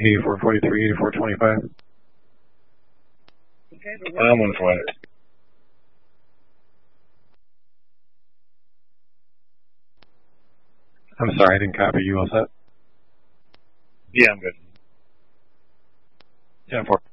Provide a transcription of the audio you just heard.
8443, 8425. I'm on flight. I'm sorry, I didn't copy you. All set? Yeah, I'm good. Yeah, 4.